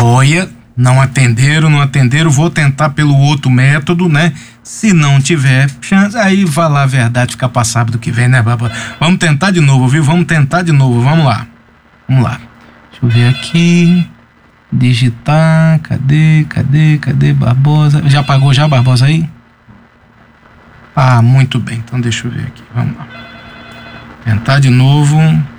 Olha, não atenderam, vou tentar pelo outro método, né? Se não tiver chance, aí vai lá a verdade, ficar pra sábado que vem, né, Barbosa? Vamos tentar de novo, viu? Vamos lá. Deixa eu ver aqui. Digitar, cadê, Barbosa? Já apagou já, Barbosa, aí? Ah, muito bem, então deixa eu ver aqui, vamos lá. Tentar de novo.